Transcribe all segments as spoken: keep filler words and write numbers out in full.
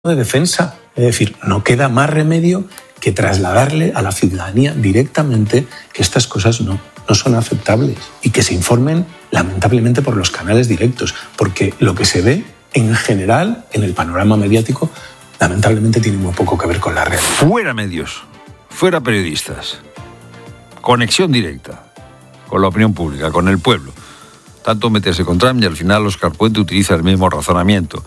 de defensa. Es decir, no queda más remedio que trasladarle a la ciudadanía directamente que estas cosas no, no son aceptables y que se informen lamentablemente por los canales directos, porque lo que se ve en general en el panorama mediático lamentablemente tiene muy poco que ver con la realidad. Fuera medios, fuera periodistas, conexión directa con la opinión pública, con el pueblo. Tanto meterse con Trump y al final Óscar Puente utiliza el mismo razonamiento.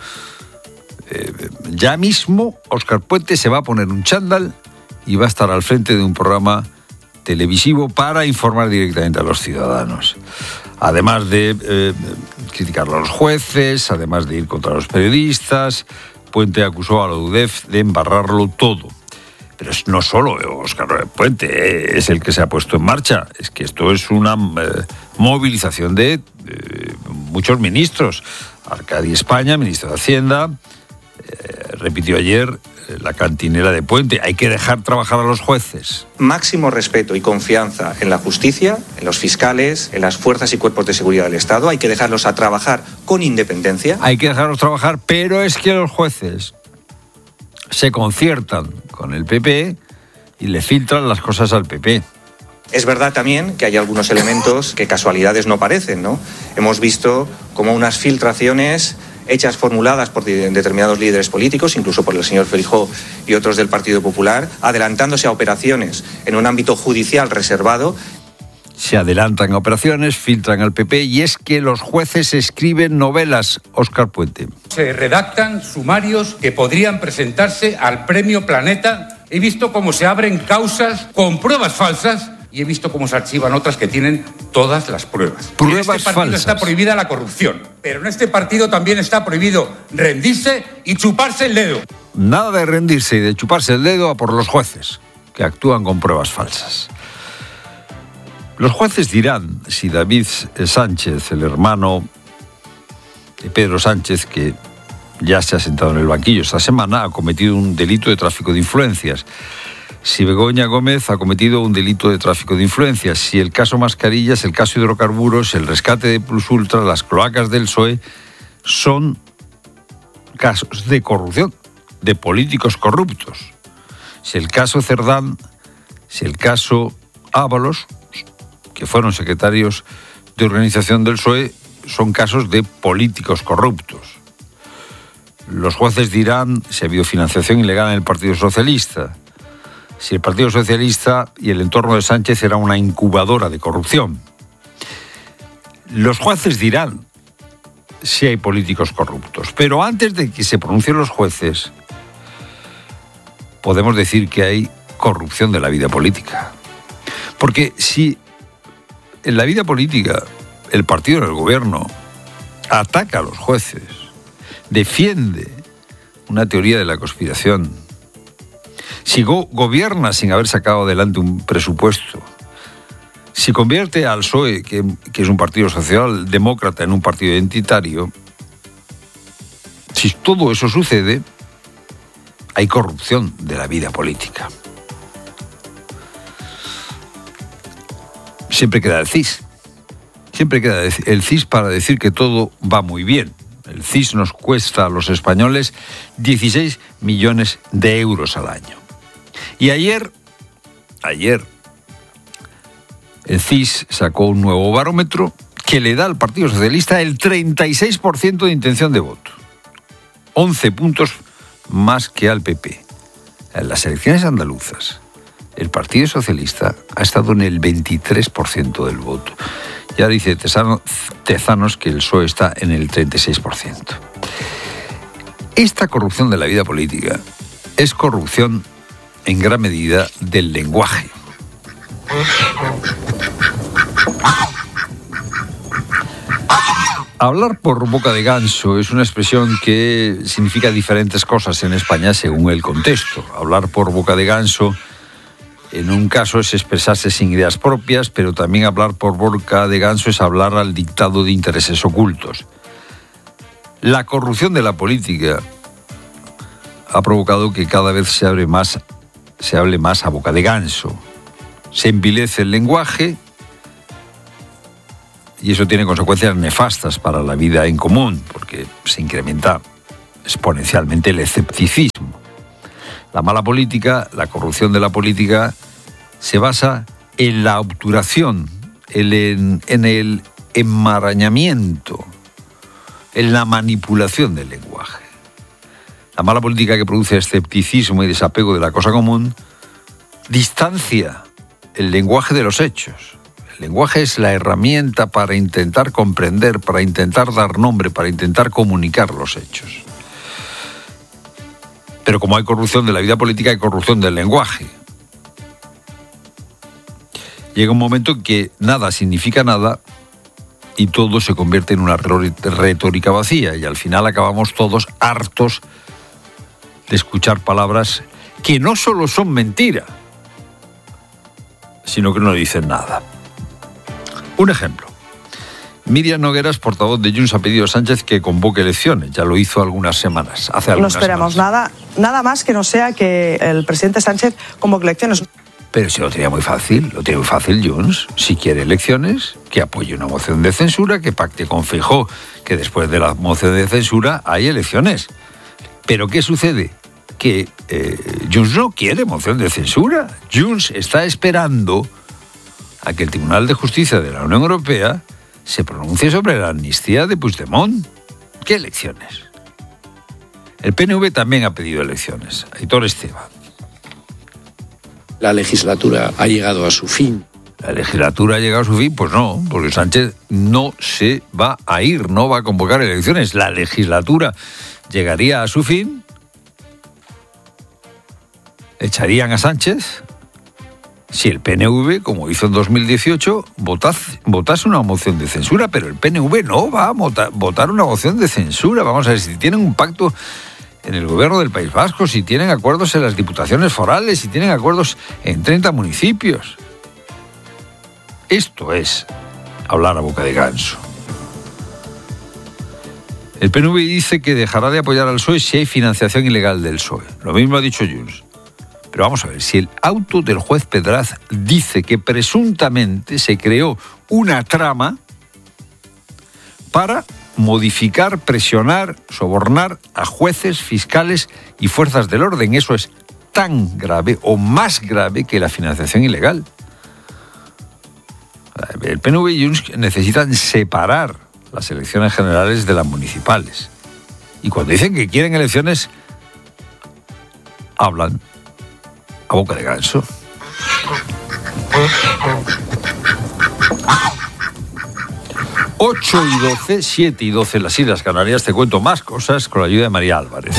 Eh, ya mismo Óscar Puente se va a poner un chándal y va a estar al frente de un programa televisivo para informar directamente a los ciudadanos. Además de eh, criticar a los jueces, además de ir contra los periodistas, Puente acusó a la U D E F de embarrarlo todo. Pero no solo Óscar Puente, eh, es el que se ha puesto en marcha. Es que esto es una eh, movilización de eh, muchos ministros. Arcadi España, ministro de Hacienda, eh, repitió ayer eh, la cantinela de Puente. Hay que dejar trabajar a los jueces. Máximo respeto y confianza en la justicia, en los fiscales, en las fuerzas y cuerpos de seguridad del Estado. Hay que dejarlos a trabajar con independencia. Hay que dejarlos trabajar, pero es que los jueces se conciertan con el P P y le filtran las cosas al P P. Es verdad también que hay algunos elementos que casualidades no parecen, ¿no? Hemos visto como unas filtraciones hechas, formuladas por determinados líderes políticos, incluso por el señor Feijóo y otros del Partido Popular, adelantándose a operaciones en un ámbito judicial reservado. Se adelantan a operaciones, filtran al P P y es que los jueces escriben novelas, Óscar Puente. Se redactan sumarios que podrían presentarse al Premio Planeta. He visto cómo se abren causas con pruebas falsas y he visto cómo se archivan otras que tienen todas las pruebas. Pruebas en este partido falsas. Está prohibida la corrupción, pero en este partido también está prohibido rendirse y chuparse el dedo. Nada de rendirse y de chuparse el dedo a por los jueces, que actúan con pruebas falsas. Los jueces dirán si David Sánchez, el hermano de Pedro Sánchez, que ya se ha sentado en el banquillo esta semana, ha cometido un delito de tráfico de influencias. Si Begoña Gómez ha cometido un delito de tráfico de influencias. Si el caso Mascarillas, el caso hidrocarburos, el rescate de Plus Ultra, las cloacas del P S O E son casos de corrupción, de políticos corruptos. Si el caso Cerdán, si el caso Ábalos, que fueron secretarios de organización del P S O E, son casos de políticos corruptos. Los jueces dirán si ha habido financiación ilegal en el Partido Socialista, si el Partido Socialista y el entorno de Sánchez era una incubadora de corrupción. Los jueces dirán si hay políticos corruptos. Pero antes de que se pronuncien los jueces, podemos decir que hay corrupción de la vida política. Porque si en la vida política el partido del gobierno ataca a los jueces, defiende una teoría de la conspiración, si go- gobierna sin haber sacado adelante un presupuesto, si convierte al P S O E, que, que es un partido socialdemócrata, en un partido identitario, si todo eso sucede, hay corrupción de la vida política. Siempre queda el C I S. Siempre queda el C I S para decir que todo va muy bien. El C I S nos cuesta a los españoles dieciséis millones de euros al año. Y ayer, ayer, el C I S sacó un nuevo barómetro que le da al Partido Socialista el treinta y seis por ciento de intención de voto. once puntos más que al P P. En las elecciones andaluzas, el Partido Socialista ha estado en el veintitrés por ciento del voto. Y ahora dice Tezanos que el P S O E está en el treinta y seis por ciento. Esta corrupción de la vida política es corrupción en gran medida del lenguaje. Hablar por boca de ganso es una expresión que significa diferentes cosas en España según el contexto. Hablar por boca de ganso en un caso es expresarse sin ideas propias, pero también hablar por boca de ganso es hablar al dictado de intereses ocultos. La corrupción de la política ha provocado que cada vez se hable más, se hable más a boca de ganso. Se envilece el lenguaje y eso tiene consecuencias nefastas para la vida en común, porque se incrementa exponencialmente el escepticismo. La mala política, la corrupción de la política, se basa en la obturación, en, en el enmarañamiento, en la manipulación del lenguaje. La mala política, que produce escepticismo y desapego de la cosa común, distancia el lenguaje de los hechos. El lenguaje es la herramienta para intentar comprender, para intentar dar nombre, para intentar comunicar los hechos. Pero como hay corrupción de la vida política, hay corrupción del lenguaje. Llega un momento en que nada significa nada y todo se convierte en una retórica vacía, y al final acabamos todos hartos de escuchar palabras que no solo son mentira, sino que no dicen nada. Un ejemplo. Miriam Nogueras, portavoz de Junts, ha pedido a Sánchez que convoque elecciones. Ya lo hizo algunas semanas, hace algunas No esperamos semanas. nada, nada más que no sea que el presidente Sánchez convoque elecciones. Pero si lo tenía muy fácil, lo tiene muy fácil Junts. Si quiere elecciones, que apoye una moción de censura, que pacte con Feijóo, que después de la moción de censura hay elecciones. ¿Pero qué sucede? Que eh, Junts no quiere moción de censura. Junts está esperando a que el Tribunal de Justicia de la Unión Europea se pronuncie sobre la amnistía de Puigdemont. ¿Qué elecciones? El P N V también ha pedido elecciones. Aitor Esteban. La legislatura ha llegado a su fin. ¿La legislatura ha llegado a su fin? Pues no, porque Sánchez no se va a ir, no va a convocar elecciones. La legislatura llegaría a su fin, echarían a Sánchez si el P N V, como hizo en dos mil dieciocho, votase, votase una moción de censura, pero el P N V no va a votar, votar una moción de censura. Vamos a ver, si tienen un pacto en el gobierno del País Vasco, si tienen acuerdos en las diputaciones forales, si tienen acuerdos en treinta municipios. Esto es hablar a boca de ganso. El P N V dice que dejará de apoyar al P S O E si hay financiación ilegal del P S O E. Lo mismo ha dicho Junts. Pero vamos a ver, si el auto del juez Pedraz dice que presuntamente se creó una trama para modificar, presionar, sobornar a jueces, fiscales y fuerzas del orden, eso es tan grave o más grave que la financiación ilegal. El P N V y Junts necesitan separar las elecciones generales de las municipales. Y cuando dicen que quieren elecciones, hablan a boca de ganso. ocho y doce, siete y doce en las Islas Canarias. Te cuento más cosas con la ayuda de María Álvarez.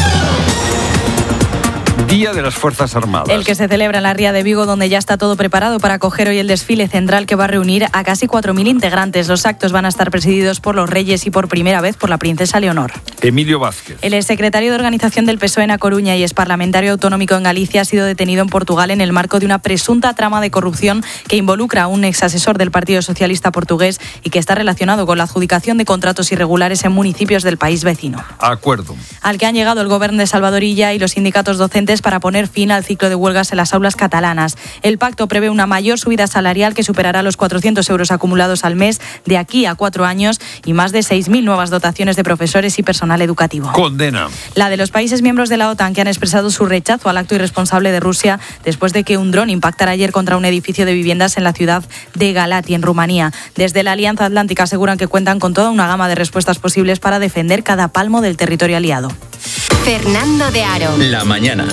Día de las Fuerzas Armadas. El que se celebra en la Ría de Vigo, donde ya está todo preparado para acoger hoy el desfile central que va a reunir a casi cuatro mil integrantes. Los actos van a estar presididos por los reyes y por primera vez por la princesa Leonor. Emilio Vázquez. El exsecretario de Organización del P S O E en A Coruña y es parlamentario autonómico en Galicia ha sido detenido en Portugal en el marco de una presunta trama de corrupción que involucra a un exasesor del Partido Socialista portugués y que está relacionado con la adjudicación de contratos irregulares en municipios del país vecino. Acuerdo. Al que han llegado el Gobierno de Salvadorilla y los sindicatos docentes para poner fin al ciclo de huelgas en las aulas catalanas. El pacto prevé una mayor subida salarial que superará los cuatrocientos euros acumulados al mes de aquí a cuatro años y más de seis mil nuevas dotaciones de profesores y personal educativo. Condena. La de los países miembros de la OTAN que han expresado su rechazo al acto irresponsable de Rusia después de que un dron impactara ayer contra un edificio de viviendas en la ciudad de Galati, en Rumanía. Desde la Alianza Atlántica aseguran que cuentan con toda una gama de respuestas posibles para defender cada palmo del territorio aliado. Fernando de Aro. La mañana.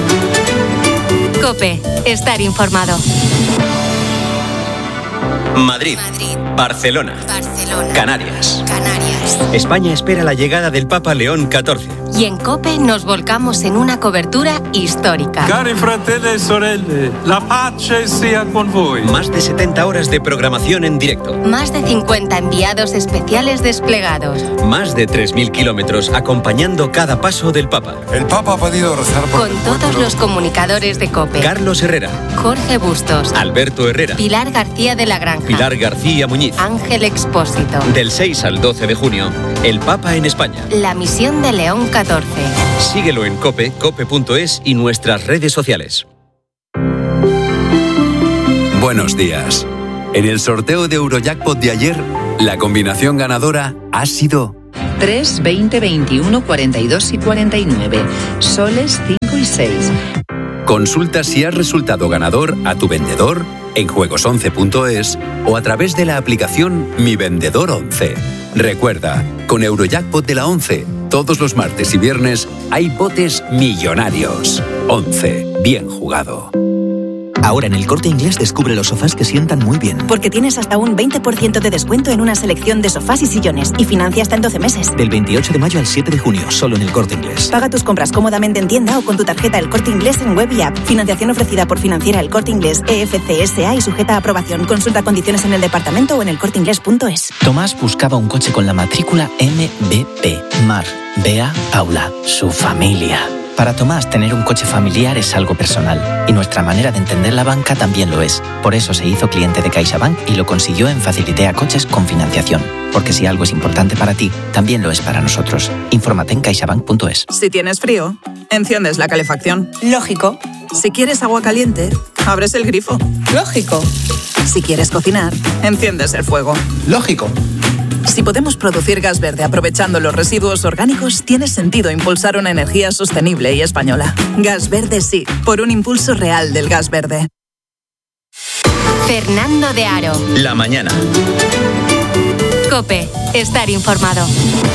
COPE. Estar informado. Madrid. Madrid. Barcelona. Barcelona. Canarias. Canarias. España espera la llegada del Papa León catorce. Y en COPE nos volcamos en una cobertura histórica. Cari fratelli e sorelle, la pace sia con voi. Más de setenta horas de programación en directo. Más de cincuenta enviados especiales desplegados. Más de tres mil kilómetros acompañando cada paso del Papa. El Papa ha pedido rezar por Con todos los comunicadores de COPE. Carlos Herrera. Jorge Bustos. Alberto Herrera. Pilar García de la Granja. Pilar García Muñiz. Ángel Expósito. Del seis al doce de junio, el Papa en España. La misión de León catorce. Síguelo en COPE, cope punto es y nuestras redes sociales. Buenos días. En el sorteo de Eurojackpot de ayer, la combinación ganadora ha sido tres, veinte, veintiuno, cuarenta y dos y cuarenta y nueve. Soles cinco y seis. Consulta si has resultado ganador a tu vendedor en juegos once punto es o a través de la aplicación Mi Vendedor once. Recuerda, con Eurojackpot de la once, todos los martes y viernes hay botes millonarios. once. Bien jugado. Ahora en El Corte Inglés descubre los sofás que sientan muy bien. Porque tienes hasta un veinte por ciento de descuento en una selección de sofás y sillones y financia hasta en doce meses. Del veintiocho de mayo al siete de junio, solo en El Corte Inglés. Paga tus compras cómodamente en tienda o con tu tarjeta El Corte Inglés en web y app. Financiación ofrecida por Financiera El Corte Inglés E F C S A y sujeta a aprobación. Consulta condiciones en el departamento o en elcorteinglés punto es. Tomás buscaba un coche con la matrícula M B P. Mar, Bea, Paula, su familia. Para Tomás, tener un coche familiar es algo personal y nuestra manera de entender la banca también lo es. Por eso se hizo cliente de CaixaBank y lo consiguió en Facilitea Coches con financiación. Porque si algo es importante para ti, también lo es para nosotros. Infórmate en caixabank punto es. Si tienes frío, enciendes la calefacción. Lógico. Si quieres agua caliente, abres el grifo. Lógico. Si quieres cocinar, enciendes el fuego. Lógico. Si podemos producir gas verde aprovechando los residuos orgánicos, tiene sentido impulsar una energía sostenible y española. Gas verde sí, por un impulso real del gas verde. Fernando de Aro. La mañana. COPE. Estar informado.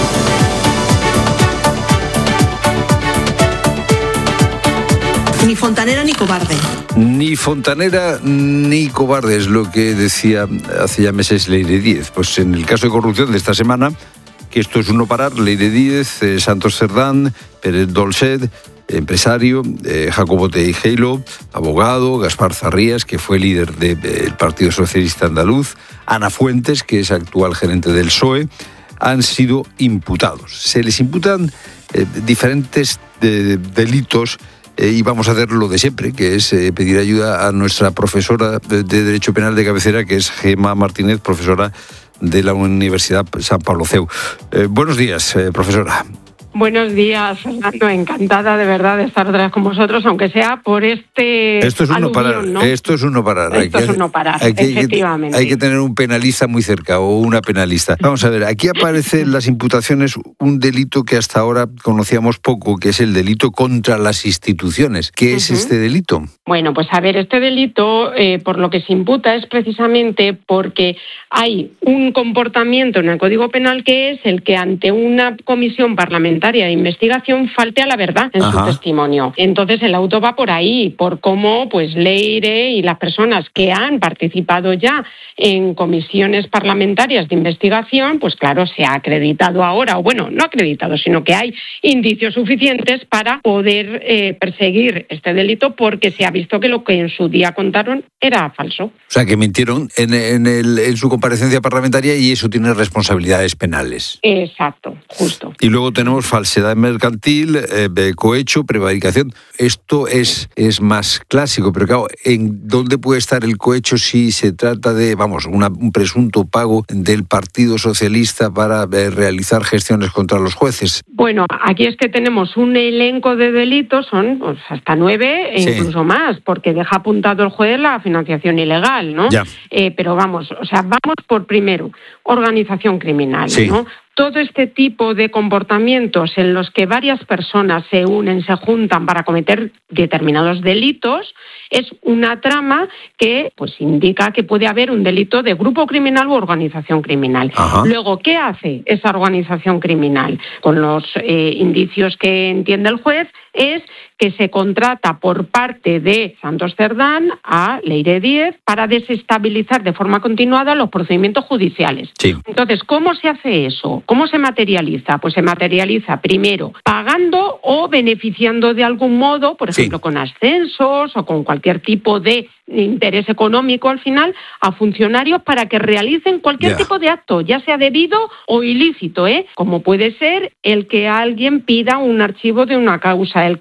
Ni fontanera ni cobarde. Ni fontanera ni cobarde es lo que decía hace ya meses Leire Díez. Pues en el caso de corrupción de esta semana, que esto es un no parar, Leire Díez, eh, Santos Cerdán, Pérez Dolcet, empresario, eh, Jacobo Teijeiro, abogado, Gaspar Zarrías, que fue líder del de, Partido Socialista Andaluz, Ana Fuentes, que es actual gerente del P S O E, han sido imputados. Se les imputan eh, diferentes de, delitos. Eh, y vamos a hacer lo de siempre, que es eh, pedir ayuda a nuestra profesora de, de Derecho Penal de cabecera, que es Gemma Martínez, profesora de la Universidad San Pablo C E U. Eh, buenos días, eh, profesora. Buenos días, Fernando. Encantada de verdad de estar otra vez con vosotros, aunque sea por este Esto es un no parar, ¿no? Esto es un no parar. Esto hay es que, un no parar, hay que, efectivamente. Hay que tener un penalista muy cerca o una penalista. Vamos a ver, aquí aparecen las imputaciones, un delito que hasta ahora conocíamos poco, que es el delito contra las instituciones. ¿Qué es uh-huh. este delito? Bueno, pues a ver, este delito, eh, por lo que se imputa es precisamente porque hay un comportamiento en el Código Penal que es el que ante una comisión parlamentaria de investigación falte a la verdad en Ajá. su testimonio. Entonces el auto va por ahí, por cómo pues Leire y las personas que han participado ya en comisiones parlamentarias de investigación, pues claro, se ha acreditado ahora, o bueno, no acreditado, sino que hay indicios suficientes para poder eh, perseguir este delito porque se ha visto que lo que en su día contaron era falso. O sea, que mintieron en, en, el, en su comparecencia parlamentaria y eso tiene responsabilidades penales. Exacto, justo. Y luego tenemos falsedad mercantil, eh, cohecho, prevaricación. Esto es, es más clásico, pero claro, ¿en dónde puede estar el cohecho si se trata de, vamos, una, un presunto pago del Partido Socialista para eh, realizar gestiones contra los jueces? Bueno, aquí es que tenemos un elenco de delitos, son pues, hasta nueve e sí. incluso más, porque deja apuntado el juez la financiación ilegal, ¿no? Ya. Eh, pero vamos, o sea, vamos por primero, organización criminal, sí. ¿no? Todo este tipo de comportamientos en los que varias personas se unen, se juntan para cometer determinados delitos, es una trama que pues indica que puede haber un delito de grupo criminal u organización criminal. Ajá. Luego, ¿qué hace esa organización criminal? Con los eh, indicios que entiende el juez, es que se contrata por parte de Santos Cerdán a Leire Díez para desestabilizar de forma continuada los procedimientos judiciales. Sí. Entonces, ¿cómo se hace eso? ¿Cómo se materializa? Pues se materializa primero pagando o beneficiando de algún modo, por ejemplo, sí. con ascensos o con cualquier tipo de interés económico al final a funcionarios para que realicen cualquier yeah. tipo de acto, ya sea debido o ilícito, ¿eh? Como puede ser el que alguien pida un archivo de una causa, el que alguien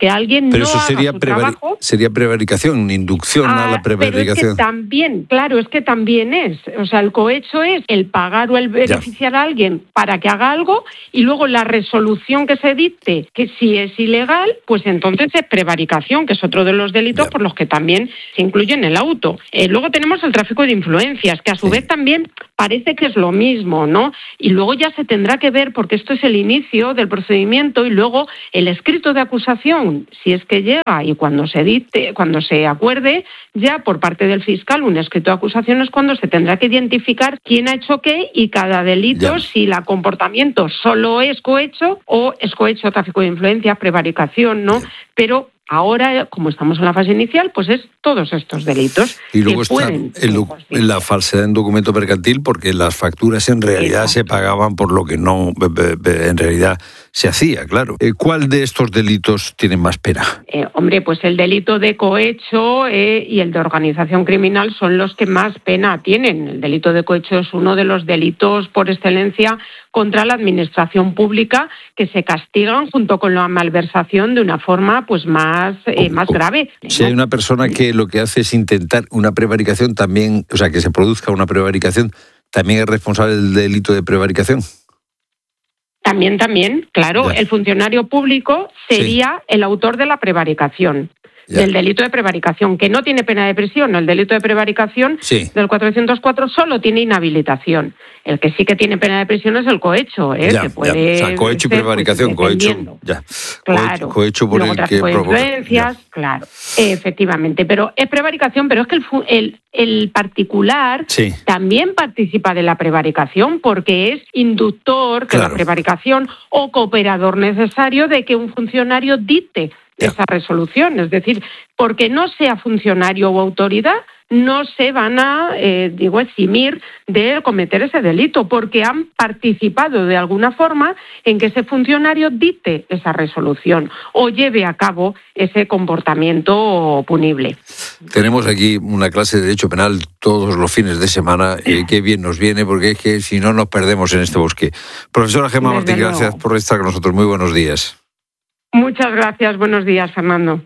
Pero no eso sería, haga su prevari- trabajo... sería prevaricación, inducción ah, a la prevaricación. Pero es que también, claro, es que también es. O sea, el cohecho es el pagar o el beneficiar ya. a alguien para que haga algo, y luego la resolución que se dicte, que si es ilegal, pues entonces es prevaricación, que es otro de los delitos ya. por los que también se incluye en el auto. Eh, luego tenemos el tráfico de influencias, que a su sí. vez también parece que es lo mismo, ¿no? Y luego ya se tendrá que ver, porque esto es el inicio del procedimiento, y luego el escrito de acusación, si es que llega, y cuando se dicte, cuando se acuerde ya por parte del fiscal un escrito de acusación, es cuando se tendrá que identificar quién ha hecho qué y cada delito, ya. si el comportamiento solo es cohecho o es cohecho, tráfico de influencias, prevaricación, ¿no? Ya. Pero ahora, como estamos en la fase inicial, pues es todos estos delitos. Y luego que está pueden el doc- la falsedad en documento mercantil, porque las facturas en realidad Exacto. se pagaban por lo que no en realidad se hacía, claro. ¿Cuál de estos delitos tiene más pena? Eh, hombre, pues el delito de cohecho eh, y el de organización criminal son los que más pena tienen. El delito de cohecho es uno de los delitos por excelencia contra la administración pública, que se castigan junto con la malversación de una forma pues más, eh, más grave. Si hay una persona que lo que hace es intentar una prevaricación también, o sea, que se produzca una prevaricación, ¿también es responsable del delito de prevaricación? También, también, claro. Ya. El funcionario público sería sí. el autor de la prevaricación. Ya. Del delito de prevaricación, que no tiene pena de prisión. El delito de prevaricación sí. del cuatrocientos cuatro solo tiene inhabilitación. El que sí que tiene pena de prisión es el cohecho, ¿eh? Ya, que puede ya. O sea, cohecho y prevaricación, pues, cohecho, ya. Claro. Cohecho por Luego, el que provoca. Influencias, ya. claro, efectivamente. Pero es prevaricación, pero es que el, el, el particular sí. también participa de la prevaricación, porque es inductor de claro. la prevaricación o cooperador necesario de que un funcionario dicte esa resolución. Es decir, porque no sea funcionario o autoridad, no se van a, eh, digo, eximir de cometer ese delito, porque han participado de alguna forma en que ese funcionario dicte esa resolución o lleve a cabo ese comportamiento punible. Tenemos aquí una clase de Derecho Penal todos los fines de semana, eh, qué bien nos viene, porque es que si no nos perdemos en este bosque. Profesora Gemma Martín, luego. gracias por estar con nosotros. Muy buenos días. Muchas gracias. Buenos días, Fernando.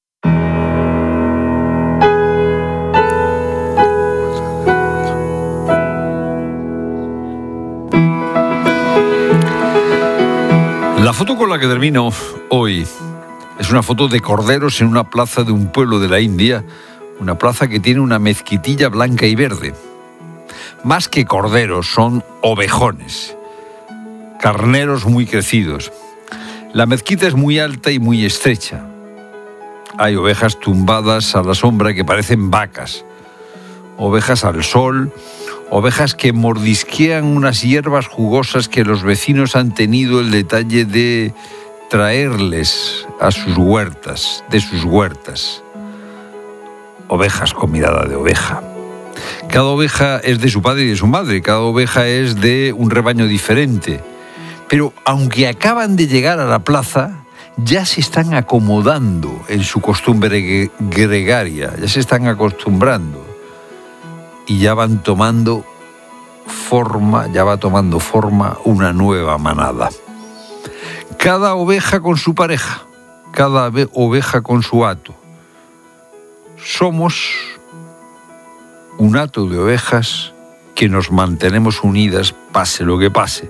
La foto con la que termino hoy es una foto de corderos en una plaza de un pueblo de la India, una plaza que tiene una mezquitilla blanca y verde. Más que corderos, son ovejones, carneros muy crecidos. La mezquita es muy alta y muy estrecha. Hay ovejas tumbadas a la sombra que parecen vacas, ovejas al sol, ovejas que mordisquean unas hierbas jugosas que los vecinos han tenido el detalle de traerles a sus huertas, de sus huertas. Ovejas con mirada de oveja. Cada oveja es de su padre y de su madre, cada oveja es de un rebaño diferente. Pero aunque acaban de llegar a la plaza, ya se están acomodando en su costumbre gregaria, ya se están acostumbrando y ya van tomando forma, ya va tomando forma una nueva manada. Cada oveja con su pareja, cada oveja con su hato. Somos un hato de ovejas que nos mantenemos unidas pase lo que pase.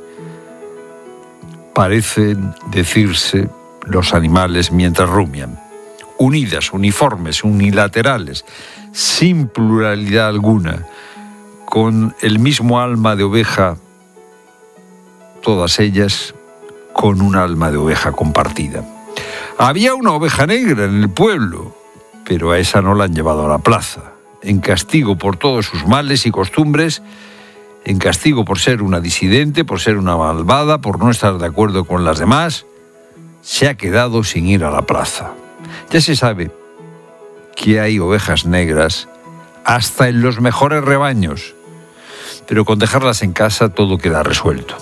Parecen decirse los animales mientras rumian. Unidas, uniformes, unilaterales, sin pluralidad alguna, con el mismo alma de oveja, todas ellas con un alma de oveja compartida. Había una oveja negra en el pueblo, pero a esa no la han llevado a la plaza. En castigo por todos sus males y costumbres, en castigo por ser una disidente, por ser una malvada, por no estar de acuerdo con las demás, se ha quedado sin ir a la plaza. Ya se sabe que hay ovejas negras hasta en los mejores rebaños, pero con dejarlas en casa todo queda resuelto.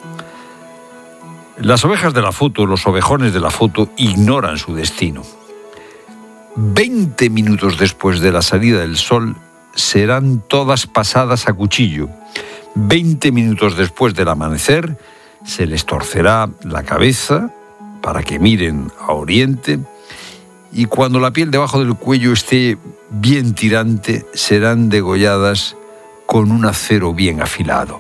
Las ovejas de la foto, los ovejones de la foto, ignoran su destino. Veinte minutos después de la salida del sol, serán todas pasadas a cuchillo. Veinte minutos después del amanecer, se les torcerá la cabeza para que miren a oriente y cuando la piel debajo del cuello esté bien tirante, serán degolladas con un acero bien afilado.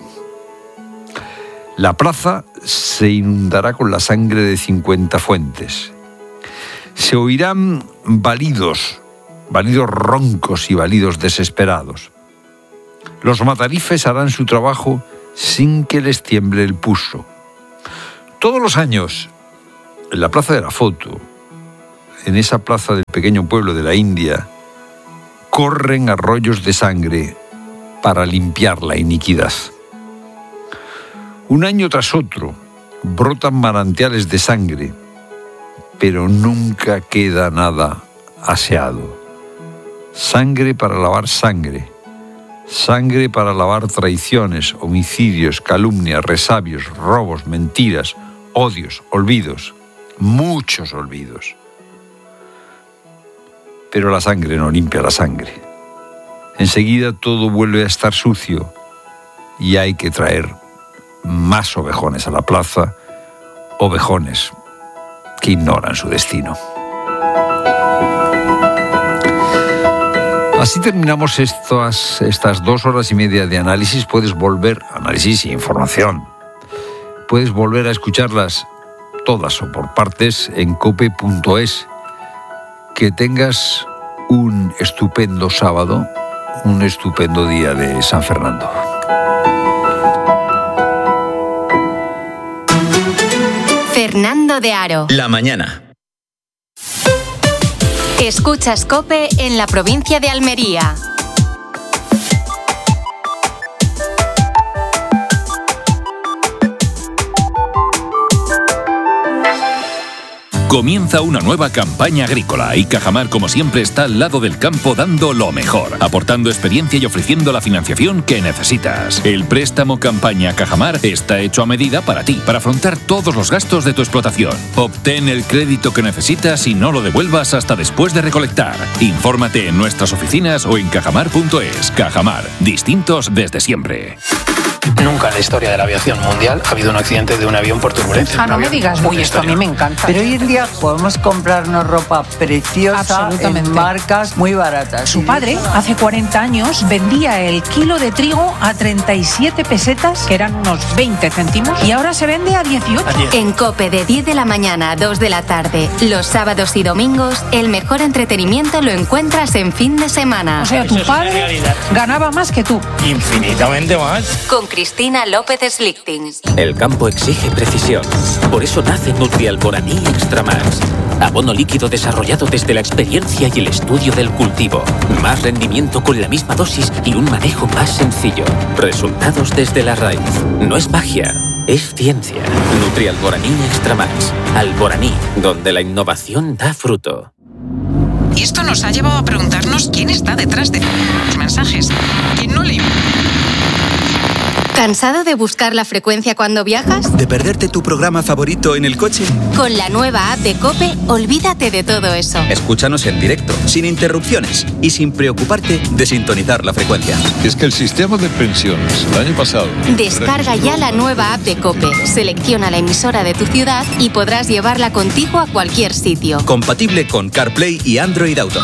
La plaza se inundará con la sangre de cincuenta fuentes. Se oirán balidos, balidos roncos y balidos desesperados. Los matarifes harán su trabajo sin que les tiemble el pulso. Todos los años, en la Plaza de la Foto, en esa plaza del pequeño pueblo de la India, corren arroyos de sangre para limpiar la iniquidad. Un año tras otro, brotan manantiales de sangre, pero nunca queda nada aseado. Sangre para lavar sangre. Sangre para lavar traiciones, homicidios, calumnias, resabios, robos, mentiras, odios, olvidos. Muchos olvidos. Pero la sangre no limpia la sangre. Enseguida todo vuelve a estar sucio y hay que traer más ovejones a la plaza, ovejones que ignoran su destino. Así terminamos estas, estas dos horas y media de análisis. Puedes volver, análisis e información, puedes volver a escucharlas todas o por partes en cope punto es. Que tengas un estupendo sábado, un estupendo día de San Fernando. Fernando de Aro. La mañana. Escuchas COPE en la provincia de Almería. Comienza una nueva campaña agrícola y Cajamar, como siempre, está al lado del campo dando lo mejor, aportando experiencia y ofreciendo la financiación que necesitas. El préstamo Campaña Cajamar está hecho a medida para ti, para afrontar todos los gastos de tu explotación. Obtén el crédito que necesitas y no lo devuelvas hasta después de recolectar. Infórmate en nuestras oficinas o en cajamar punto es. Cajamar, distintos desde siempre. Nunca en la historia de la aviación mundial ha habido un accidente de un avión por turbulencia. Ah, no me digas, uy, esto a mí me encanta. Pero hoy en día podemos comprarnos ropa preciosa en marcas muy baratas. Su padre, hace cuarenta años, vendía el kilo de trigo a treinta y siete pesetas, que eran unos veinte céntimos, y ahora se vende a dieciocho. En COPE, de diez de la mañana a dos de la tarde, los sábados y domingos, el mejor entretenimiento lo encuentras en fin de semana. O sea, tu padre ganaba más que tú. Infinitamente más. Con Cristina López Slichting. El campo exige precisión. Por eso nace Nutrialboraní Extra Max. Abono líquido desarrollado desde la experiencia y el estudio del cultivo. Más rendimiento con la misma dosis y un manejo más sencillo. Resultados desde la raíz. No es magia, es ciencia. Nutrialboraní Extra Max. Alboraní, donde la innovación da fruto. Y esto nos ha llevado a preguntarnos quién está detrás de los mensajes. ¿Quién no le... ¿Cansado de buscar la frecuencia cuando viajas? ¿De perderte tu programa favorito en el coche? Con la nueva app de COPE, olvídate de todo eso. Escúchanos en directo, sin interrupciones y sin preocuparte de sintonizar la frecuencia. Es que el sistema de pensiones el año pasado... Descarga ya la nueva app de COPE, selecciona la emisora de tu ciudad y podrás llevarla contigo a cualquier sitio. Compatible con CarPlay y Android Auto.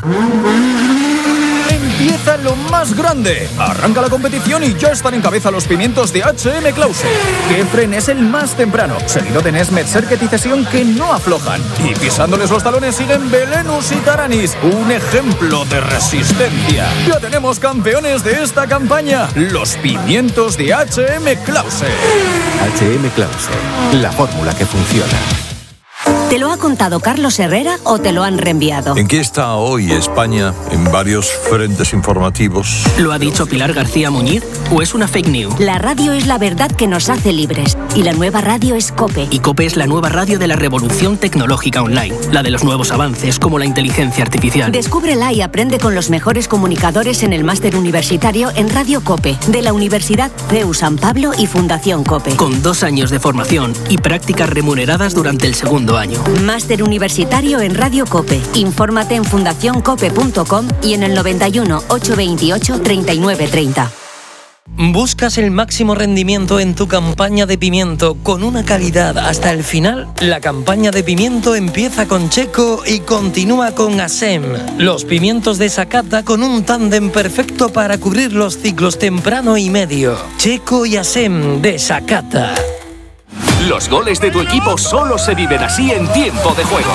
Empieza lo más grande. Arranca la competición y ya están en cabeza los pimientos de H M Clause. Kefren es el más temprano, seguido de Nesmet, Serket y Cesión, que no aflojan. Y pisándoles los talones siguen Belenus y Taranis, un ejemplo de resistencia. Ya tenemos campeones de esta campaña, los pimientos de H M Clause. H M Clause, la fórmula que funciona. ¿Te lo ha contado Carlos Herrera o te lo han reenviado? ¿En qué está hoy España en varios frentes informativos? ¿Lo ha dicho Pilar García Muñiz o es una fake news? La radio es la verdad que nos hace libres y la nueva radio es COPE. Y COPE es la nueva radio de la revolución tecnológica online, la de los nuevos avances como la inteligencia artificial. Descúbrela y aprende con los mejores comunicadores en el máster universitario en Radio COPE, de la Universidad C E U San Pablo y Fundación COPE. Con dos años de formación y prácticas remuneradas durante el segundo año. Máster universitario en Radio COPE. Infórmate en fundación cope punto com y en el noventa y uno, ochocientos veintiocho, treinta y nueve treinta. ¿Buscas el máximo rendimiento en tu campaña de pimiento con una calidad hasta el final? La campaña de pimiento empieza con Checo y continúa con Asem. Los pimientos de Sakata con un tándem perfecto para cubrir los ciclos temprano y medio. Checo y Asem de Sakata. Los goles de tu equipo solo se viven así en tiempo de juego.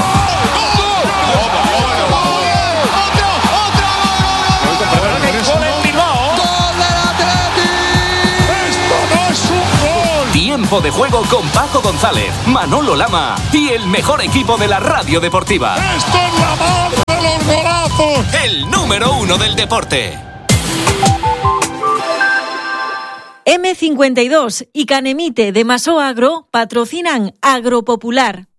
Tiempo de juego con Paco González, Manolo Lama y el mejor equipo de la radio deportiva. ¡Esto es la voz de los golazos! El número uno del deporte. eme cincuenta y dos y Canemite de Maso Agro patrocinan Agropopular.